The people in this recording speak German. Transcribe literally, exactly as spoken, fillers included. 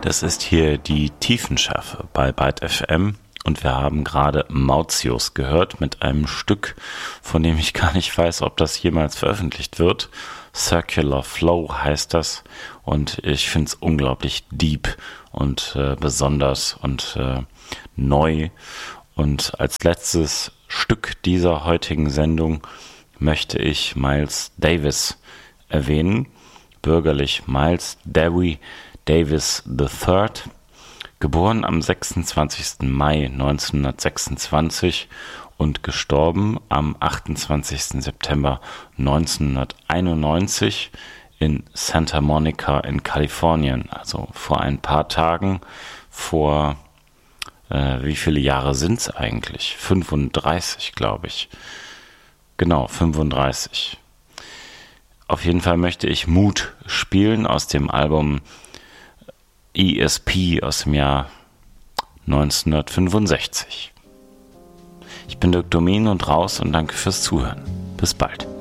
Das ist hier die Tiefenschärfe bei Byte F M und wir haben gerade Mautius gehört mit einem Stück, von dem ich gar nicht weiß, ob das jemals veröffentlicht wird. Circular Flow heißt das und ich finde es unglaublich deep und äh, besonders und äh, neu. Und als letztes Stück dieser heutigen Sendung möchte ich Miles Davis erwähnen, bürgerlich Miles Dewi Davis der Dritte, geboren am sechsundzwanzigsten Mai neunzehnhundertsechsundzwanzig und gestorben am achtundzwanzigsten September neunzehnhunderteinundneunzig in Santa Monica in Kalifornien. Also vor ein paar Tagen, vor äh, wie viele Jahre sind es eigentlich? fünfunddreißig, glaube ich. Genau, fünfunddreißig. Auf jeden Fall möchte ich Mood spielen aus dem Album E S P aus dem Jahr neunzehnhundertfünfundsechzig. Ich bin Dirk Domin und raus und danke fürs Zuhören. Bis bald.